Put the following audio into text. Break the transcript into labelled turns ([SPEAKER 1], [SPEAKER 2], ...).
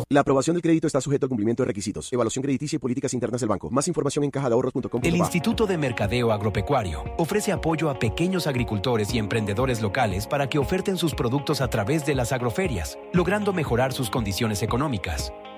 [SPEAKER 1] La aprobación del crédito está sujeto al cumplimiento de requisitos, evaluación crediticia y políticas internas del banco. Más información en cajadeahorros.com.
[SPEAKER 2] El Instituto de Mercadeo Agropecuario ofrece apoyo a pequeños agricultores y emprendedores locales para que oferten sus productos a través de las agroferias, logrando mejorar sus condiciones económicas.